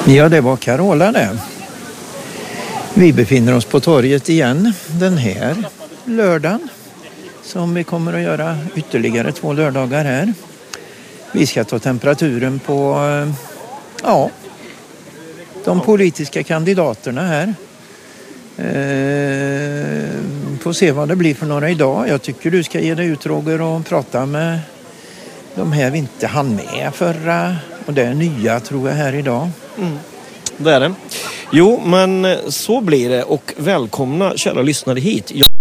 Ja, det var Carola det. Vi befinner oss på torget igen den här lördagen. Som vi kommer att göra ytterligare 2 lördagar här. Vi ska ta temperaturen på de politiska kandidaterna här. Får se vad det blir för några idag. Jag tycker du ska ge dig ut, Roger, och prata med de här vi inte hann med förra. Och det är nya, tror jag, här idag. Det är det. Jo, men så blir det. Och välkomna kära lyssnare hit.